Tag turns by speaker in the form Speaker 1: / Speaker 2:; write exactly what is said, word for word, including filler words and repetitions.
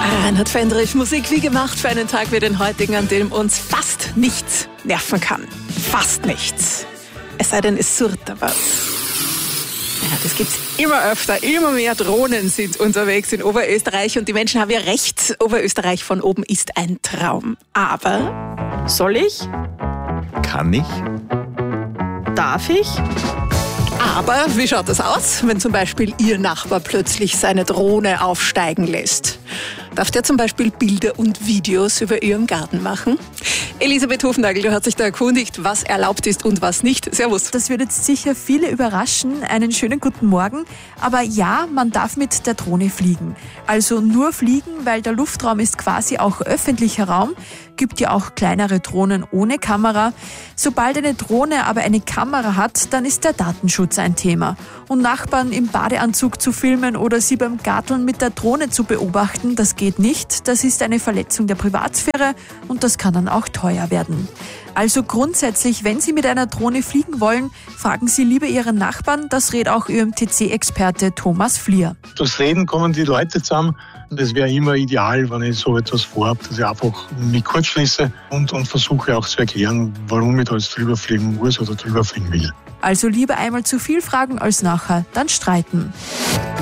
Speaker 1: Reinhard Fendrich, Musik wie gemacht für einen Tag wie den heutigen, an dem uns fast nichts nerven kann. Fast nichts. Es sei denn, es surrt da was. Ja, das gibt's immer öfter. Immer mehr Drohnen sind unterwegs in Oberösterreich und die Menschen haben ja recht. Oberösterreich von oben ist ein Traum. Aber soll ich?
Speaker 2: Kann ich?
Speaker 1: Darf ich? Aber wie schaut das aus, wenn zum Beispiel Ihr Nachbar plötzlich seine Drohne aufsteigen lässt? Darf der zum Beispiel Bilder und Videos über Ihren Garten machen? Elisabeth Hofnagel, du hast dich da erkundigt, was erlaubt ist und was nicht. Servus.
Speaker 3: Das wird jetzt sicher viele überraschen. Einen schönen guten Morgen. Aber ja, man darf mit der Drohne fliegen. Also nur fliegen, weil der Luftraum ist quasi auch öffentlicher Raum. Gibt ja auch kleinere Drohnen ohne Kamera. Sobald eine Drohne aber eine Kamera hat, dann ist der Datenschutz ein Thema. Und Nachbarn im Badeanzug zu filmen oder sie beim Garteln mit der Drohne zu beobachten, das geht nicht. Das ist eine Verletzung der Privatsphäre und das kann dann auch teuer werden. Also grundsätzlich, wenn Sie mit einer Drohne fliegen wollen, fragen Sie lieber Ihren Nachbarn. Das rät auch Ü M T C-Experte Thomas Flier.
Speaker 4: Durchs Reden kommen die Leute zusammen. Es wäre immer ideal, wenn ich so etwas vorhabe, dass ich einfach mich kurz schließe und, und versuche auch zu erklären, warum ich da jetzt drüber fliegen muss oder drüber fliegen will.
Speaker 3: Also lieber einmal zu viel fragen als nachher dann streiten.